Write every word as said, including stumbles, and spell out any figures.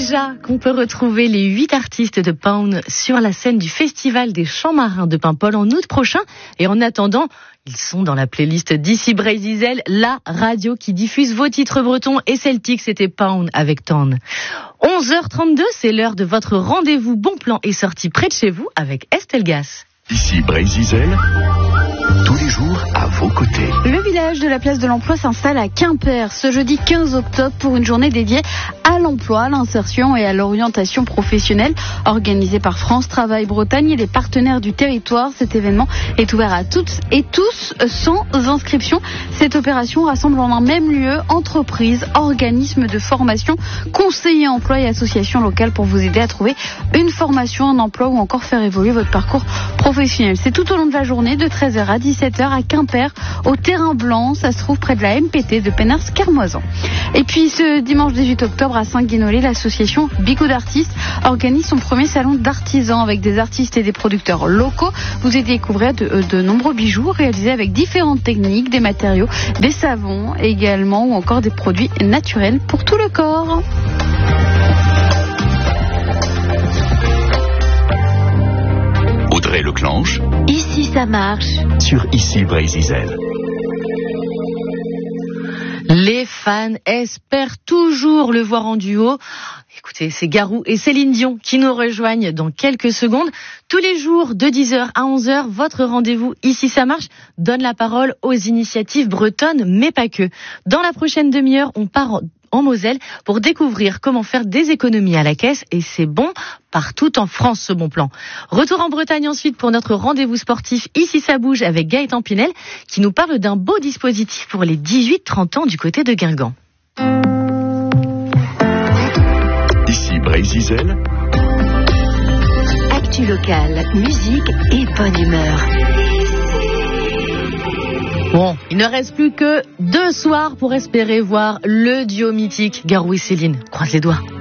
déjà qu'on peut retrouver les huit artistes de Pound sur la scène du Festival des Champs Marins de Paimpol en août prochain. Et en attendant, ils sont dans la playlist d'Ici Brésil, la radio qui diffuse vos titres bretons et celtiques. C'était Pound avec Ton. onze heures trente-deux, c'est l'heure de votre rendez-vous bon plan et sortie près de chez vous avec Estelle Gas. Ici Brésil, tous les jours à vos côtés. Le village de la place de l'emploi s'installe à Quimper ce jeudi quinze octobre pour une journée dédiée à l'emploi, à l'insertion et à l'orientation professionnelle organisée par France Travail Bretagne et les partenaires du territoire. Cet événement est ouvert à toutes et tous sans inscription. Cette opération rassemble en un même lieu entreprises, organismes de formation, conseillers emploi et associations locales pour vous aider à trouver une formation, un emploi ou encore faire évoluer votre parcours professionnel. C'est tout au long de la journée de treize heures à dix-sept heures à Quimper, au Terrain Blanc. Ça se trouve près de la M P T de Pénars-Kermoisan. Et puis ce dimanche dix-huit octobre à Saint-Guinolé, l'association Bigot d'artistes organise son premier salon d'artisans avec des artistes et des producteurs locaux. Vous allez découvrir de, de nombreux bijoux réalisés avec différentes techniques, des matériaux, des savons également ou encore des produits naturels pour tout le corps. Audrey Leclanche. Ici ça marche. Sur Ici Brésil. Les fans espèrent toujours le voir en duo. Écoutez, c'est Garou et Céline Dion qui nous rejoignent dans quelques secondes. Tous les jours, de dix heures à onze heures, votre rendez-vous Ici ça marche donne la parole aux initiatives bretonnes, mais pas que. Dans la prochaine demi-heure, on part en Moselle pour découvrir comment faire des économies à la caisse, et c'est bon partout en France ce bon plan. Retour en Bretagne ensuite pour notre rendez-vous sportif Ici ça bouge avec Gaëtan Pinel qui nous parle d'un beau dispositif pour les dix-huit trente ans du côté de Guingamp. Ici Brésil. Actu locale, musique et bonne humeur. Bon, il ne reste plus que deux soirs pour espérer voir le duo mythique Garou et Céline. Croise les doigts.